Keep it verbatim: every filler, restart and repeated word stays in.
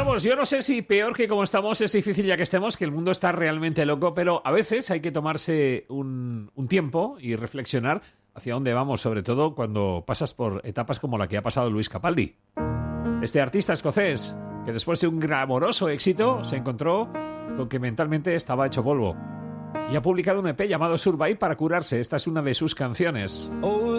Bueno, pues yo no sé si peor que como estamos es difícil ya que estemos, que el mundo está realmente loco, pero a veces hay que tomarse un, un tiempo y reflexionar hacia dónde vamos, sobre todo cuando pasas por etapas como la que ha pasado Luis Capaldi. Este artista escocés, que después de un glamoroso éxito, se encontró con que mentalmente estaba hecho polvo. Y ha publicado un E P llamado Survive para curarse. Esta es una de sus canciones.